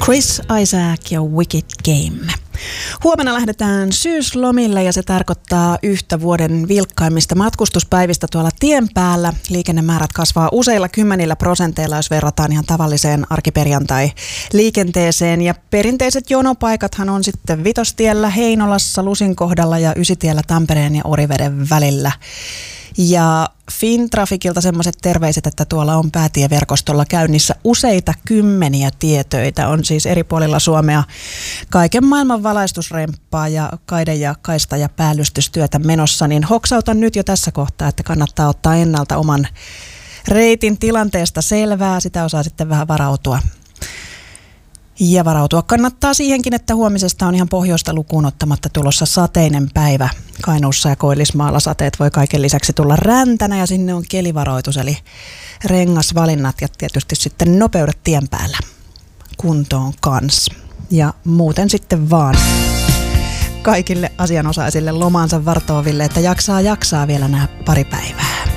Chris Isaak ja Wicked Game. Huomenna lähdetään syyslomille ja se tarkoittaa yhtä vuoden vilkkaimmista matkustuspäivistä tuolla tien päällä. Liikennemäärät kasvaa useilla 10%, jos verrataan ihan tavalliseen arkiperjantai-liikenteeseen. Ja perinteiset jonopaikathan on sitten Vitostiellä, Heinolassa, Lusin kohdalla ja Ysitiellä Tampereen ja Oriveden välillä. Ja Fintrafikilta semmoiset terveiset, että tuolla on päätieverkostolla käynnissä useita kymmeniä tietöitä. On siis eri puolilla Suomea kaiken maailman valaistusremppaa ja kaide- ja kaista- ja päällystystyötä menossa. Niin hoksautan nyt jo tässä kohtaa, että kannattaa ottaa ennalta oman reitin tilanteesta selvää. Sitä osaa sitten vähän varautua. Ja varautua kannattaa siihenkin, että huomisesta on ihan pohjoista lukuun ottamatta tulossa sateinen päivä. Kainuussa ja Koillismaalla sateet voi kaiken lisäksi tulla räntänä ja sinne on kelivaroitus, eli rengasvalinnat ja tietysti sitten nopeudet tien päällä kuntoon kans. Ja muuten sitten vaan kaikille asianosaisille lomaansa vartoaville, että jaksaa vielä nämä pari päivää.